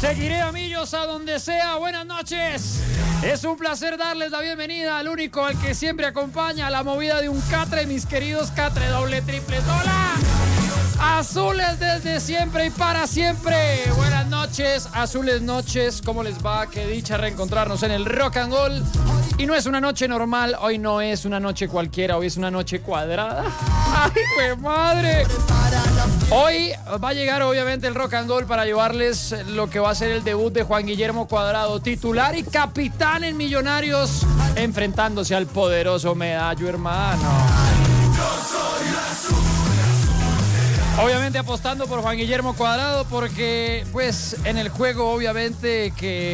Seguiré a millos a donde sea. Buenas noches. Es un placer darles la bienvenida al único al que siempre acompaña la movida de un catre, mis queridos catre doble triples. ¡Hola! Azules desde siempre y para siempre. Buenas noches, azules noches. ¿Cómo les va? Qué dicha reencontrarnos en el Rock and Roll. Y no es una noche normal, hoy no es una noche cualquiera, hoy es una noche cuadrada. ¡Ay, qué madre! Hoy va a llegar obviamente el Rock and Roll para llevarles lo que va a ser el debut de Juan Guillermo Cuadrado, titular y capitán en Millonarios, enfrentándose al poderoso Medallo, hermano. Obviamente apostando por Juan Guillermo Cuadrado porque pues en el juego obviamente,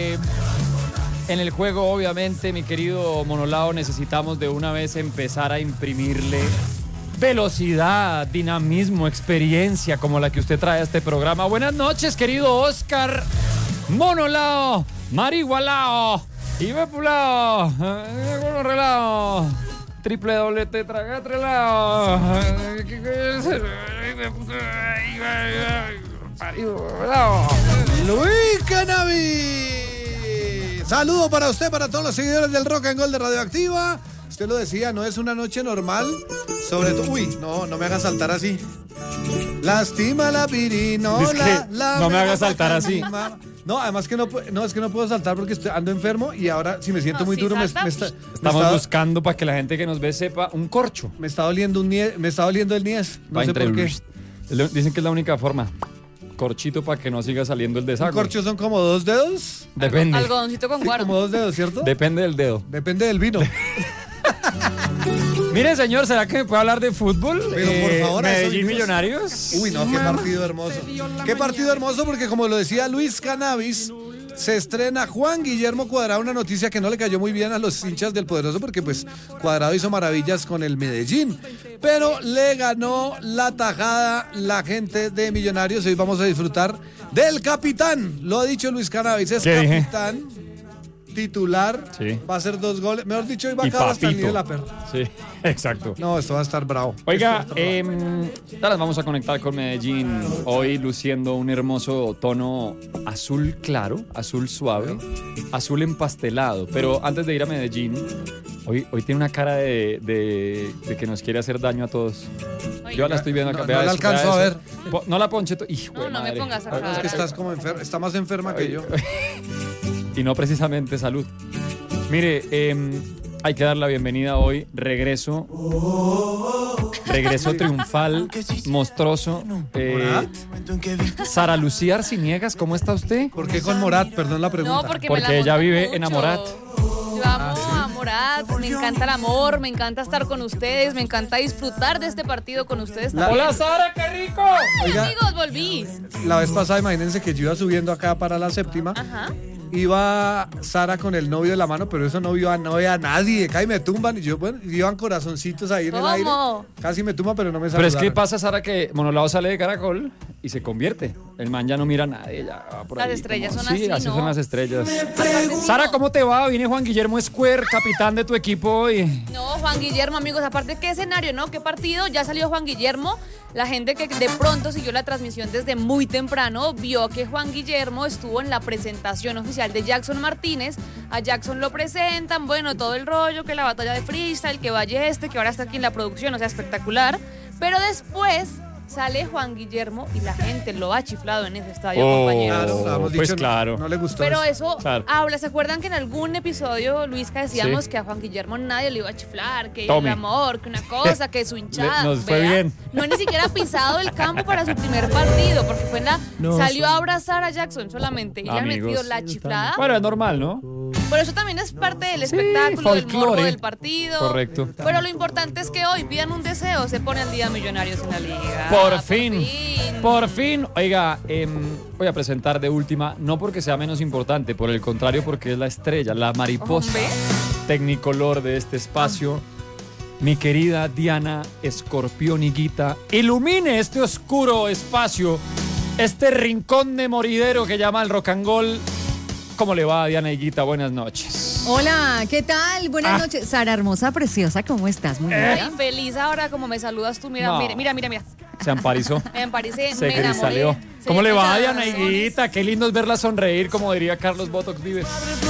mi querido Monolao, necesitamos de una vez empezar a imprimirle velocidad, dinamismo, experiencia como la que usted trae a este programa. Buenas noches, querido Oscar Monolao, Marihualao, Ibepulao, Relao, triple doble tetragatrelao. Luis Cannabis. Saludo para usted, para todos los seguidores del Rock and Roll de Radioactiva. Usted lo decía, no es una noche normal. Sobre todo, no me haga saltar así. Lastima la pirinola. No me haga saltar así. No, además que no es que no puedo saltar porque ando enfermo y ahora si me siento muy duro estamos buscando para que la gente que nos ve sepa un corcho. Me está doliendo el niés. No sé por qué. Dicen que es la única forma. Corchito para que no siga saliendo el desagüe. ¿Un corcho son como 2 dedos? Depende. Algodoncito con guaro. Como 2 dedos, ¿cierto? Depende del dedo. Depende del vino. Mire, señor, ¿será que me puede hablar de fútbol? Pero por favor, Medellín Millonarios. Uy, no, qué partido hermoso. Qué partido hermoso porque como lo decía Luis Cannabis, se estrena Juan Guillermo Cuadrado, una noticia que no le cayó muy bien a los hinchas del Poderoso porque pues Cuadrado hizo maravillas con el Medellín, pero le ganó la tajada la gente de Millonarios. Hoy vamos a disfrutar del capitán, lo ha dicho Luis Cannabis, es capitán. Titular, sí. Va a hacer 2 goles. Mejor dicho, hoy va a acabar hasta el nido de la perra. Sí, exacto. No, esto va a estar bravo. Oiga, ahora vamos a conectar con Medellín. Hoy luciendo un hermoso tono azul claro, azul suave, azul empastelado. Pero antes de ir a Medellín, hoy tiene una cara de que nos quiere hacer daño a todos. Yo la estoy viendo acá. No la alcanzo a ver. No la Poncheto. Hijo no, no me pongas a cara. Es que estás como enferma. Está más enferma que yo. Y no precisamente salud. Mire, hay que dar la bienvenida hoy. Regreso triunfal, monstruoso. Sara Lucía Arciniegas, ¿cómo está usted? ¿Por qué con Morat? Perdón la pregunta. No, porque ella vive en Morat. Yo amo a Morat, me encanta el amor, me encanta estar con ustedes, me encanta disfrutar de este partido con ustedes también. ¡Hola, Sara, qué rico! ¡Ay, amigos, volví! La vez pasada, imagínense que yo iba subiendo acá para la séptima. Ajá. Iba Sara con el novio de la mano, pero eso no vio a nadie. Acá y me tumban y yo, bueno, iban corazoncitos ahí en el aire. Casi me tumban, pero no me saludaron. Pero es que pasa, Sara, que Monolao sale de Caracol y se convierte. El man ya no mira a nadie, ya va por ahí. Las estrellas como, son así, sí, así ¿no? son las estrellas. Sara, ¿cómo te va? Viene Juan Guillermo Square, capitán de tu equipo hoy. No, Juan Guillermo, amigos, aparte, ¿qué escenario, no? ¿Qué partido? Ya salió Juan Guillermo. La gente que de pronto siguió la transmisión desde muy temprano vio que Juan Guillermo estuvo en la presentación oficial de Jackson Martínez. A Jackson lo presentan, bueno, todo el rollo, que la batalla de freestyle, que vaya que ahora está aquí en la producción, o sea, espectacular. Pero después sale Juan Guillermo y la gente lo ha chiflado en ese estadio, compañeros. Claro, pues claro. No le gustó. Pero eso claro. habla. ¿Se acuerdan que en algún episodio, Luisca, decíamos que a Juan Guillermo nadie le iba a chiflar, que el amor, que una cosa, que su hinchada? Nos fue bien. No ni siquiera ha pisado el campo para su primer partido, porque fue salió a abrazar a Jackson solamente y le han metido la chiflada. Bueno, es normal, ¿no? Pero eso también es parte del espectáculo, del morbo del partido. Correcto. Pero lo importante es que hoy pidan un deseo, se pone al día Millonarios en la liga. Por fin. Oiga, voy a presentar de última, no porque sea menos importante, por el contrario, porque es la estrella, la mariposa tecnicolor de este espacio. Mi querida Diana Escorpión Higuita, ilumine este oscuro espacio, este rincón de moridero que llama el Rock and Roll. ¿Cómo le va, Diana Higuita? Buenas noches. Hola, ¿qué tal? Buenas noches. Sara hermosa, preciosa, ¿cómo estás? Muy bien. Ay, feliz ahora como me saludas tú. Mira, No. mira. Se emparizó. Me emparicé, Se me enamoré. cristaleó. ¿Cómo le va, pues, Diana Higuita? Qué lindo es verla sonreír, como diría Carlos Botox Vives.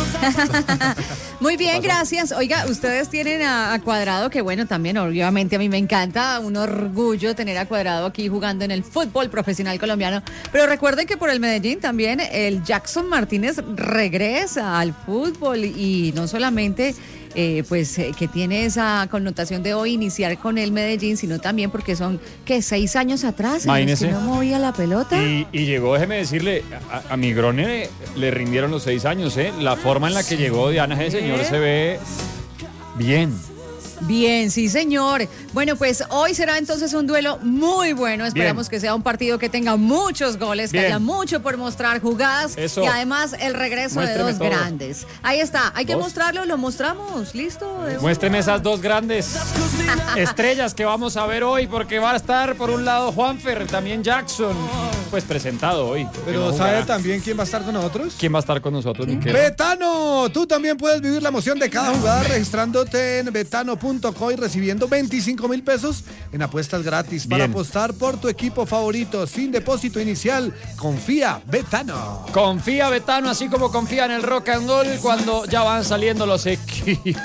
Muy bien, gracias. Oiga, ustedes tienen a Cuadrado, que bueno, también obviamente a mí me encanta, un orgullo tener a Cuadrado aquí jugando en el fútbol profesional colombiano. Pero recuerden que por el Medellín también el Jackson Martínez regresa al fútbol y no solamente que tiene esa connotación de hoy iniciar con el Medellín, sino también porque son, ¿qué? 6 años atrás en los que no movía la pelota. Y llegó, déjeme decirle, a mi Grone le rindieron los 6 años, ¿eh? La forma en la que llegó Diana, ese señor se ve bien. Bien, sí, señor. Bueno, pues hoy será entonces un duelo muy bueno. Esperamos que sea un partido que tenga muchos goles, que haya mucho por mostrar, jugadas y además el regreso de dos grandes. Ahí está, hay que mostrarlo, lo mostramos. ¿Listo? Muéstreme esas dos grandes estrellas que vamos a ver hoy, porque va a estar por un lado Juanfer, también Jackson, pues presentado hoy. Pero ¿sabe también quién va a estar con nosotros? ¿Quién va a estar con nosotros, Miquel? Betano, tú también puedes vivir la emoción de cada jugada registrándote en betano.co y recibiendo 25,000 pesos en apuestas gratis para apostar por tu equipo favorito sin depósito inicial. Confía Betano. Confía Betano, así como confía en el rock and roll cuando ya van saliendo los equipos.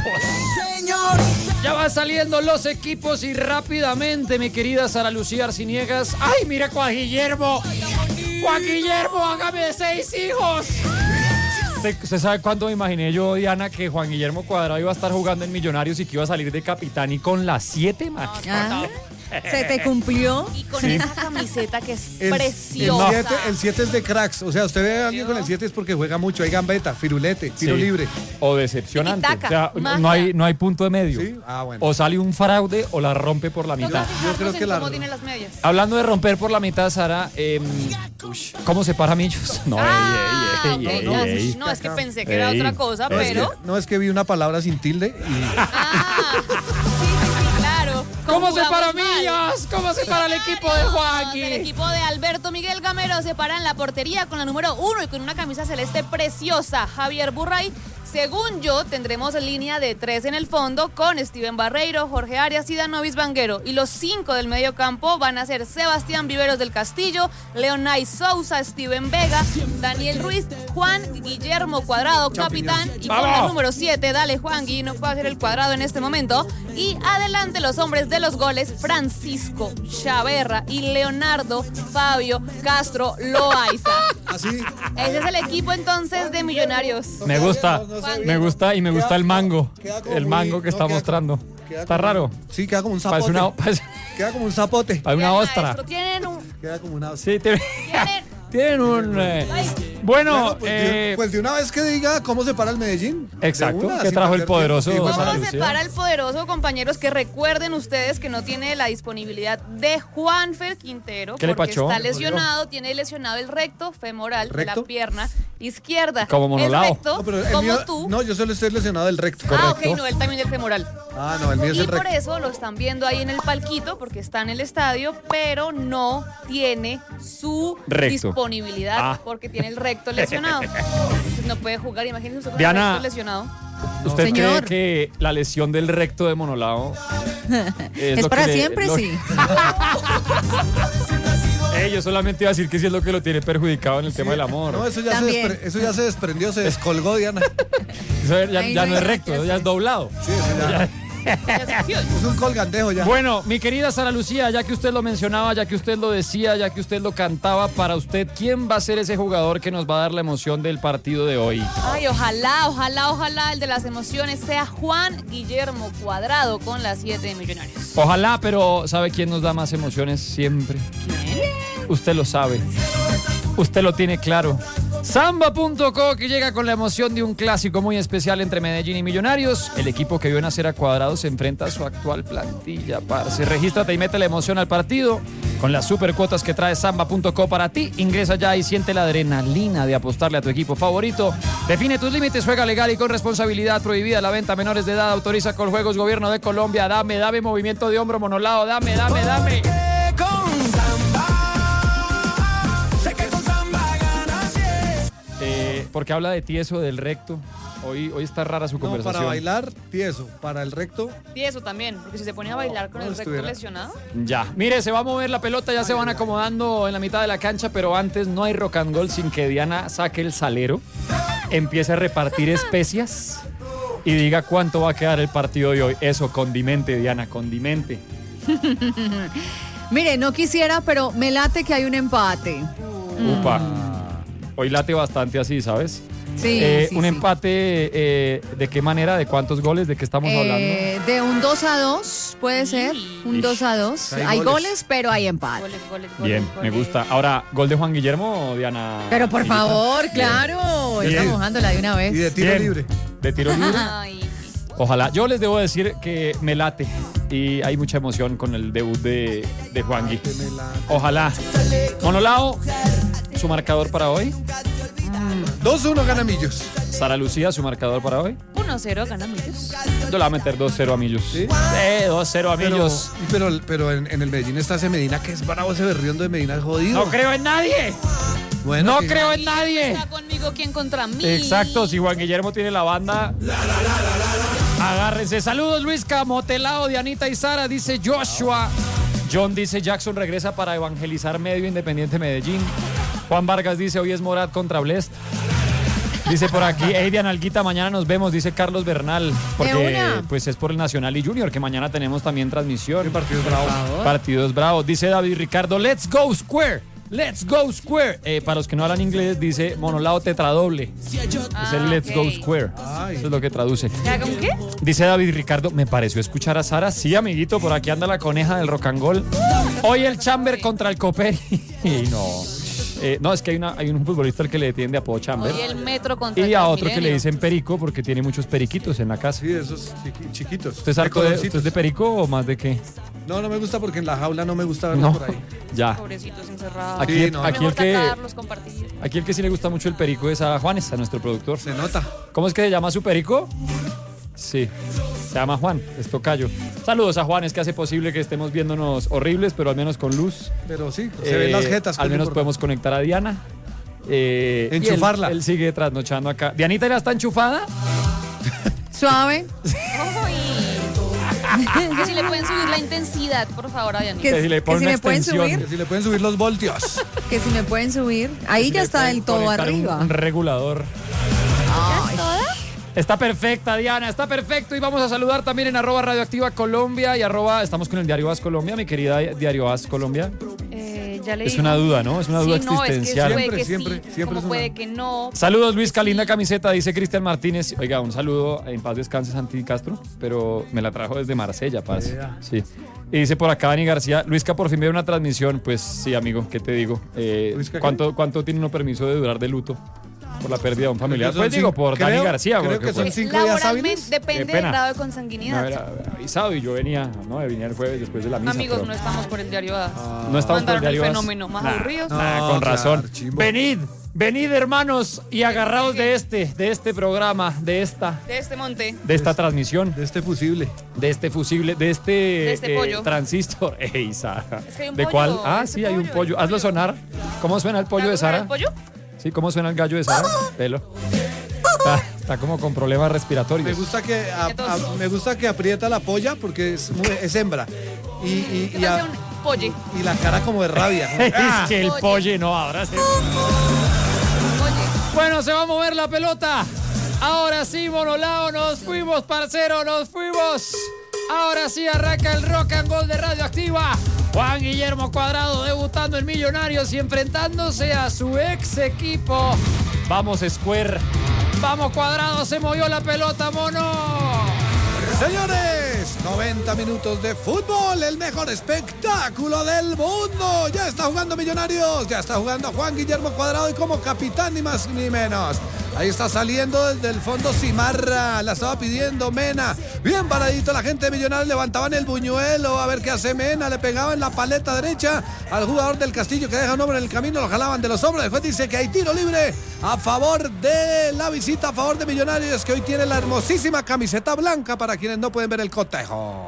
Ya van saliendo los equipos y rápidamente, mi querida Sara Lucía Arciniegas. ¡Ay, mira Juan Guillermo! ¡Juan Guillermo, hágame 6 hijos! ¿Usted sabe cuándo me imaginé yo, Diana, que Juan Guillermo Cuadrado iba a estar jugando en Millonarios y que iba a salir de capitán y con las 7 más? ¿Se te cumplió? Y con esa camiseta que es preciosa. El 7 es de cracks. O sea, usted ve a alguien con el 7 es porque juega mucho. Hay gambeta, firulete, tiro libre. O decepcionante. O sea, no hay punto de medio. ¿Sí? Bueno. O sale un fraude o la rompe por la mitad. Yo creo que cómo tiene las medias. Hablando de romper por la mitad, Sara, ¿cómo se para Millos? No, no, es que pensé que era otra cosa, pero... No, es que vi una palabra sin tilde y... Claro. ¿Cómo se para Millos? ¿Cómo se para el equipo de Juanqui? El equipo de Alberto Miguel Gamero se para en la portería con la número 1 y con una camisa celeste preciosa. Javier Burray. Según yo, tendremos línea de 3 en el fondo con Steven Barreiro, Jorge Arias y Danovis Vanguero. Y los 5 del medio campo van a ser Sebastián Viveros del Castillo, Leonay Sousa, Steven Vega, Daniel Ruiz, Juan Guillermo Cuadrado, capitán. Y con el número 7, dale Juangui, no puede hacer el cuadrado en este momento. Y adelante los hombres de los goles, Francisco Chaverra y Leonardo Fabio Castro Loaiza. ¿Así? Ese es el equipo entonces de Millonarios. Me gusta. Me gusta y me gusta el mango. El mango que está mostrando. Está raro. Sí, queda como un zapote. Queda como un zapote. Hay una ostra. Queda como una ostra. Sí, tienen un... Bueno, pues de una vez que diga cómo se para el Medellín. Exacto, que trajo el poderoso. ¿Cómo se para el poderoso, compañeros? Que recuerden ustedes que no tiene la disponibilidad de Juanfer Quintero. ¿Qué le porque pachó? Está lesionado, tiene lesionado el recto femoral de la pierna izquierda. Como Monolao. El recto, como tú. No, yo solo estoy lesionado del recto. Ok, no, él también del femoral. No, el mío es el recto. Y por eso lo están viendo ahí en el palquito, porque está en el estadio, pero no tiene su disponibilidad, porque tiene el recto lesionado. Entonces no puede jugar, imagínense usted con el recto lesionado. ¿Usted cree que la lesión del recto de Monolao es para siempre? Sí. Yo solamente iba a decir que sí es lo que lo tiene perjudicado en el tema del amor. No, eso ya se desprendió, se descolgó, Diana. Eso ya no es recto, eso ya es doblado. Sí, eso ya. Es un colgandejo ya. Bueno, mi querida Sara Lucía, ya que usted lo mencionaba, ya que usted lo decía, ya que usted lo cantaba, para usted, ¿quién va a ser ese jugador que nos va a dar la emoción del partido de hoy? Ay, ojalá el de las emociones sea Juan Guillermo Cuadrado con las 7 de Millonarios. Ojalá, pero ¿sabe quién nos da más emociones siempre? ¿Quién? Usted lo sabe. Usted lo tiene claro. Samba.co, que llega con la emoción de un clásico muy especial entre Medellín y Millonarios. El equipo que vio nacer a Cuadrado se enfrenta a su actual plantilla, parce. Regístrate y mete la emoción al partido con las super cuotas que trae Samba.co para ti. Ingresa ya y siente la adrenalina de apostarle a tu equipo favorito. Define tus límites, juega legal y con responsabilidad. Prohibida la venta a menores de edad. Autoriza con Juegos Gobierno de Colombia. Dame movimiento de hombro, Monolao. Dame. Porque habla de tieso, del recto. Hoy está rara su No, conversación. para bailar, tieso. Para el recto, Y eso también, porque si se pone a bailar con no el recto estuviera. lesionado. Ya. Mire, se va a mover la pelota, ya se van acomodando en la mitad de la cancha, pero antes no hay rock and roll sin que Diana saque el salero, empiece a repartir especias y diga cuánto va a quedar el partido de hoy. Eso, condimente, Diana, condimente. Mire, no quisiera, pero me late que hay un empate. Upa. Hoy late bastante así, ¿sabes? Sí, sí, un sí. empate, ¿de qué manera? ¿De cuántos goles? ¿De qué estamos hablando? De un 2-2, puede ser. Un 2-2. Hay Hay goles. goles, pero hay empate. Goles. Bien, me gusta. Ahora, ¿gol de Juan Guillermo, Diana? Pero por Higuita? favor, claro. Bien. Estamos mojándola de una y de vez. tiro Bien. libre. De tiro libre. Ay, Ojalá. Yo les debo decir que me late y hay mucha emoción con el debut de Juangui. Ojalá. Monolao, su marcador para hoy. 2-1 gana Millos. Sara Lucía, su marcador para hoy. 1-0 gana Millos. Yo le voy a meter 2-0 a Millos. ¿Sí? 2-0 a Millos. Pero en el Medellín está ese Medina que es bravo, ese berriondo de Medina es jodido. No creo en nadie. Bueno, No que- creo en nadie. Está conmigo, ¿quién contra mí? Exacto, si Juan Guillermo tiene la banda, agárrense. Saludos, Luis Camotelao, Dianita y Sara, dice Joshua. John dice Jackson regresa para evangelizar medio Independiente Medellín. Juan Vargas dice hoy es Morat contra Blest. Dice por aquí, hey Diana Alguita, mañana nos vemos, dice Carlos Bernal. Porque una. pues es por el Nacional y Junior, que mañana tenemos también transmisión. ¿Qué partido es bravo? Partidos bravos. Dice David Ricardo, let's go Square. Let's go Square. Para los que no hablan inglés, dice Monolao tetradoble. Es el Let's ok. Go Square. Ay. Eso es lo que traduce. ¿Que haga un qué? Dice David Ricardo, me pareció escuchar a Sara. Sí, amiguito, por aquí anda la coneja del rock and roll. Hoy el Chamber contra el Coperi. Y no. No, es que hay un futbolista al que le tiende apodo Chamber. Hoy el metro contra Y el a otro que le Transmilenio. dicen Perico porque tiene muchos periquitos en la casa. Sí, esos chiquitos. ¿Usted es harto de, colorcitos. usted es de Perico o más de qué? No, no me gusta porque en la jaula no me gusta verlos No, por ahí. ya. Pobrecitos encerrados. Aquí, Sí, no, aquí Mejor el que, sacarlos, compartir. aquí el que sí le gusta mucho el Perico es a Juanes, a nuestro productor. Se nota. ¿Cómo es que se llama su perico? Sí, se llama Juan, es tocayo. Saludos a Juanes que hace posible que estemos viéndonos horribles, pero al menos con luz. Pero sí, se ven las jetas. Al que es menos lo podemos conectar a Diana. Y Enchufarla. Él sigue trasnochando acá. ¿Dianita ya está enchufada? Suave. Que si le pueden subir la intensidad, por favor, a Dianita. Que si le que ponen si una me pueden extensión. importante. subir. Que si le pueden subir los voltios. Que si me pueden subir. Ahí ya está del todo Conectar arriba. Un regulador. Ay. Está perfecta, Diana, está perfecto. Y vamos a saludar también en @radioactiva Colombia y estamos con el Diario As Colombia, mi querida Diario As Colombia. Ya le Es digo. una duda, ¿no? Es una duda Sí, no, es que existencial. puede que Siempre, sí, siempre como es una- puede que no. Saludos, Luis, linda camiseta, dice Cristian Martínez. Oiga, un saludo, en paz descanse Santi Castro, pero me la trajo desde Marsella, parce. Vea. Sí. Y dice por acá Dani García, Luisca, por fin veo una transmisión. Pues sí, amigo, ¿qué te digo? ¿Luisca qué? ¿Cuánto tiene uno permiso de durar de luto por la pérdida de un familiar? Creo que Pues son digo, cinco- por Dani creo- García. creo porque, que son pues, 5 días Laboralmente hábiles. depende Qué del pena. grado de me consanguinidad. hubiera avisado y yo venía el jueves después de la misa. Amigos, pero no estamos por el diario AS. no estamos por el Mandaron el Diario As. fenómeno más aburrido. No, Con claro, razón. chimbo. Venid hermanos y agarraos de este programa, de esta De este monte. transmisión, De este fusible. de este fusible, de este pollo. transistor. Ey, Sara. Es que hay un ¿De pollo, cuál? Ah, este sí, hay un pollo, pollo. este Hazlo pollo. sonar. ¿Cómo suena el pollo de ¿Te acuerdas Sara? del pollo? Sí, ¿cómo suena el gallo de Sara? Velo. Está como con problemas respiratorios. Me gusta que aprieta la polla porque es hembra. ¿Qué tal sea un pollo? y la cara como de rabia. Es que el Oye. pollo no abra. Oye, Bueno, se va a mover la pelota. Ahora sí, Monolao, nos fuimos, parcero, nos fuimos. Ahora sí arranca el rock and roll de Radioactiva. Juan Guillermo Cuadrado debutando en Millonarios y enfrentándose a su ex equipo. Vamos, Square. Vamos, Cuadrado, se movió la pelota, mono. Señores, 90 minutos de fútbol, el mejor espectáculo del mundo. Ya está jugando Millonarios, ya está jugando Juan Guillermo Cuadrado y como capitán ni más ni menos. Ahí está saliendo desde el fondo Cimarra, la estaba pidiendo Mena. Bien paradito la gente de Millonarios, levantaban el buñuelo, a ver qué hace Mena, le pegaba en la paleta derecha al jugador del Castillo que deja un hombre en el camino, lo jalaban de los hombros. Después dice que hay tiro libre a favor de la visita, a favor de Millonarios, que hoy tiene la hermosísima camiseta blanca para quienes no pueden ver el cotejo.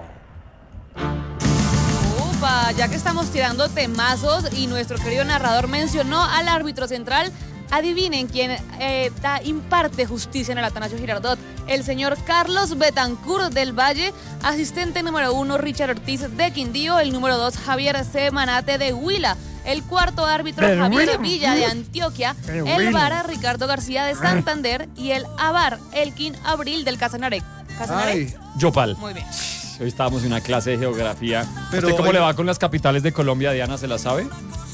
upa, ya que estamos tirando temazos y nuestro querido narrador mencionó al árbitro central, Adivinen quién imparte justicia en el Atanasio Girardot. El señor Carlos Betancourt del Valle, asistente número 1 Richard Ortiz de Quindío, el número 2 Javier C. Manate de Huila, el cuarto árbitro Javier Villa de Antioquia, el VAR Ricardo García de Santander y el AVAR Elkin Abril del Casanare. Yopal. Muy bien. Hoy estábamos en una clase de geografía. Pero ¿Usted cómo oiga, le va con las capitales de Colombia, Diana? ¿Se la sabe?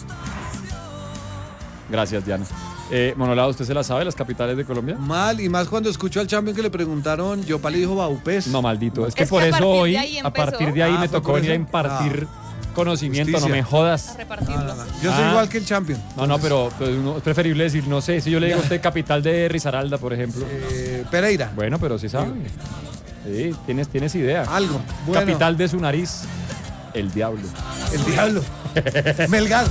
Gracias, Diana. Monolado, ¿usted se la sabe, las capitales de Colombia? Mal, y más cuando escuchó al champion que le preguntaron, Yopal le dijo Baupés. No, maldito. Es que Es por que a eso partir de hoy, ahí a partir de ahí empezó. me Ah, fue tocó por venir a eso. impartir conocimiento, Justicia. no me jodas. A repartirlo. Yo soy Ah. igual que el champion. No, pero es preferible decir, no sé, si yo le digo a usted capital de Risaralda, por ejemplo. Pereira. Bueno, pero sí sabe. Sí, tienes idea. Algo. Bueno, Capital de su nariz, el diablo. El diablo. Melgar.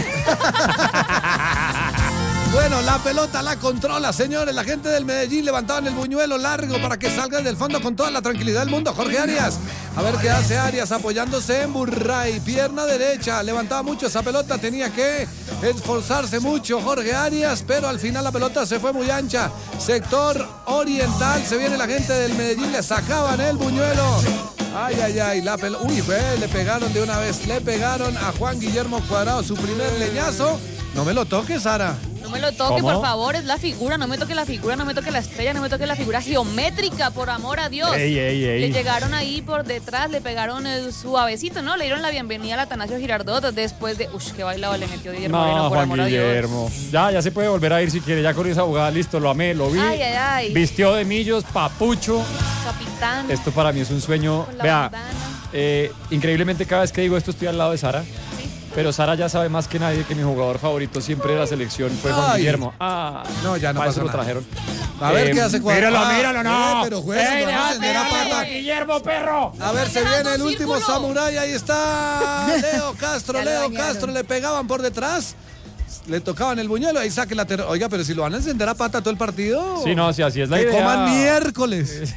Bueno, la pelota la controla, señores. La gente del Medellín levantaban el buñuelo largo para que salga del fondo con toda la tranquilidad del mundo. Jorge Arias. A ver qué hace Arias apoyándose en Burray. Pierna derecha. Levantaba mucho esa pelota. Tenía que esforzarse mucho Jorge Arias, pero al final la pelota se fue muy ancha. Sector oriental. Se viene la gente del Medellín. Le sacaban el buñuelo. Ay, ay, ay, la pelota. Uy, le pegaron de una vez. Le pegaron a Juan Guillermo Cuadrado su primer leñazo. No me lo toques, Sara. No me lo toque, ¿Cómo? por favor, es la figura, no me toque la figura, no me toque la estrella, no me toque la figura geométrica, por amor a Dios. Ey. Le llegaron ahí por detrás, le pegaron el suavecito, ¿no? Le dieron la bienvenida al Atanasio Girardot después de... Uy, qué bailado le metió Guillermo Moreno, No, por Juan amor a Dios. Guillermo. Ya se puede volver a ir si quiere. Ya con esa jugada, listo, lo amé, lo vi. Ay, ay, ay. Vistió de millos, papucho. Capitán. Esto para mí es un sueño. Con la Vea, bandana. increíblemente cada vez que digo esto estoy al lado de Sara. Pero Sara ya sabe más que nadie que mi jugador favorito siempre de la selección fue Juan Ay. Guillermo. Ah, No, ya no para pasa eso lo nada. trajeron. A ver qué hace Cuadrado. Míralo, Ah, míralo, no. Pero juez, no encender a pata. Guillermo, perro. A ver, se viene el último círculo. samurái, ahí está Leo Castro, Ya lo Leo dañaron. Castro, le pegaban por detrás, le tocaban el buñuelo, ahí saque la Oiga, pero si lo van a encender a pata todo el partido. Sí, no, sí, así es la que idea. coman miércoles.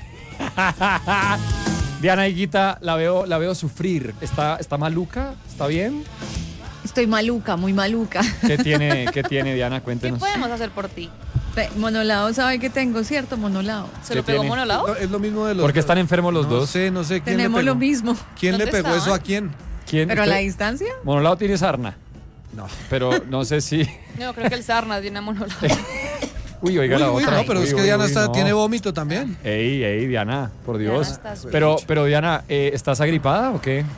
Diana Higuita, la veo sufrir. ¿Está maluca? ¿Está bien? Estoy maluca, muy maluca. ¿Qué tiene Diana? ¿Qué Cuéntenos. podemos hacer por ti? Monolao sabe que tengo, ¿cierto? Monolao. ¿Se ¿Qué lo pegó tiene? Monolao? Es lo mismo de los. ¿Por qué están enfermos los no dos? sé quién Tenemos le lo pegó. mismo. ¿Quién le ¿Dónde pegó eso estaban? a quién? ¿Quién? Pero a la usted? distancia. Monolao tiene sarna, No. pero no sé si... No, creo que el Sarna tiene Monolao. Uy, oiga la Uy, otra. no, pero es que Uy, Diana uy, no. tiene vómito también. Ey, Diana, por Dios. Diana, estás Pero Diana, ¿estás agripada o qué?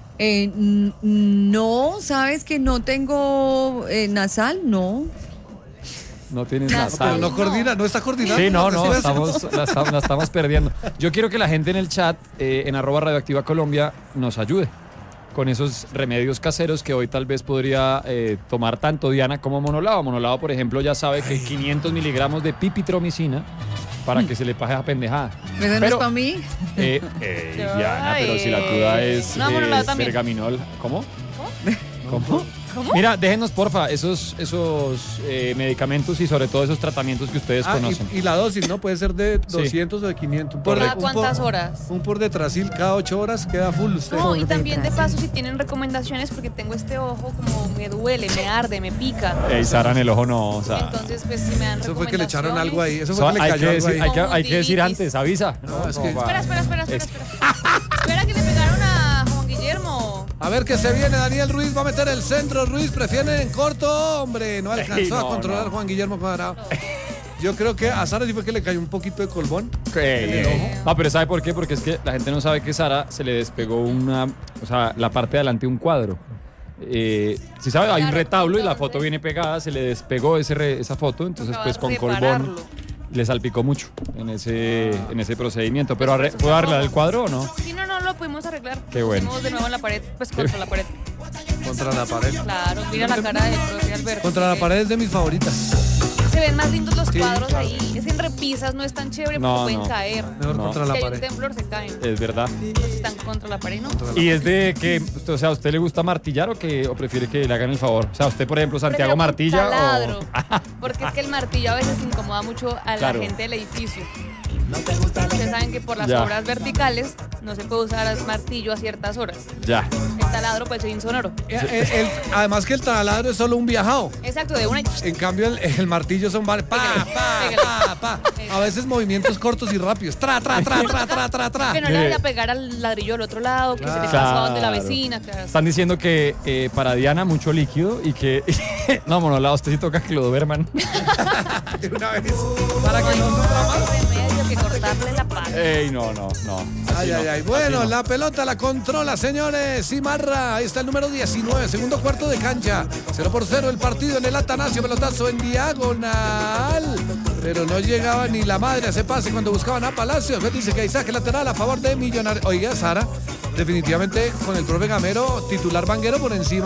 No, ¿sabes que no tengo nasal? No. No tienes No, nasal. Pero no coordina, no está coordinando. Sí, no, lo que se la estamos perdiendo. Yo quiero que la gente en el chat, en @radioactiva Colombia, nos ayude con esos remedios caseros que hoy tal vez podría tomar tanto Diana como Monolao. Monolao, por ejemplo, ya sabe que 500 miligramos de pipitromicina para que se le paje esa pendejada. ¿Eso no es Pero, para mí? Diana, pero si la duda es No, Monolao también. pergaminol. ¿Cómo? ¿Cómo? Mira, déjenos porfa esos medicamentos y sobre todo esos tratamientos que ustedes conocen. y la dosis, ¿no? Puede ser de 200 o de 500. ¿Cada cuántas horas? Un por detrasil cada 8 horas queda full usted. No, y también de paso si tienen recomendaciones porque tengo este ojo como me duele, me arde, me pica. Ey, Sara, en el ojo no, o sea. Entonces, pues si me dan Eso fue que le echaron algo ahí. Eso So, fue que le hay, cayó que algo decir, ahí. hay que decir Conjuntivitis. antes, avisa. No, es como que- para- Espera. Espera que le pegaron a Juan Guillermo. A ver qué se viene. Daniel Ruiz va a meter el centro. Ruiz prefiere en corto. Hombre, no alcanzó no, a controlar no. Juan Guillermo Cuadrado. Yo creo que a Sara sí fue que le cayó un poquito de colbón. No, pero ¿sabe por qué? Porque es que la gente no sabe que Sara se le despegó la parte de adelante de un cuadro. Si sabe, hay un Claro, retablo y la entonces- foto viene pegada, se le despegó esa foto, entonces Tocaba pues con repararlo. colbón le salpicó mucho en ese procedimiento. Pero ¿puedo arreglar el cuadro o no? Sí, no lo pudimos arreglar. Qué bueno. Pusimos de nuevo en la pared, pues contra la pared. Contra la pared. Claro, mira la cara del profe Alberto. Contra la que pared es de mis favoritas. Se ven más lindos los cuadros ahí. Es en repisas, no es tan chévere porque No, pueden no. caer. Mejor No. contra Si la hay un pared. temblor se caen. Es verdad. Entonces están contra la pared, ¿no? ¿Y es de que, o sea, a usted le gusta martillar o prefiere que le hagan el favor? O sea, usted, por ejemplo, Santiago Prefiero con martilla taladro, o... porque es que el martillo a veces incomoda mucho a Claro. la gente del edificio. Ustedes saben que por las Ya. obras verticales no se puede usar martillo a ciertas horas. Ya. El taladro puede ser insonoro. Además que el taladro es solo un viajado. Exacto, de una. En cambio, el martillo son pa, pa. A veces movimientos cortos y rápidos. Tra. Que no le vaya a pegar al ladrillo del otro lado, que se le pasó a donde la vecina. Claro. Están diciendo que para Diana mucho líquido y que... no, Monolao, usted sí toca que lo duerman. De una vez. Para que no sufra más. Remedio que cortarle la pata. Ey, no. Ay. Bueno, la pelota la controla, señores. Cimarra, ahí está el número 19, segundo cuarto de cancha. 0-0 el partido en el Atanasio, pelotazo en diagonal. Pero no llegaba ni la madre a ese pase cuando buscaban a Palacios. Dice que hay saque lateral a favor de Millonarios. Oiga, Sara, definitivamente con el profe Gamero, titular Vanguero por encima.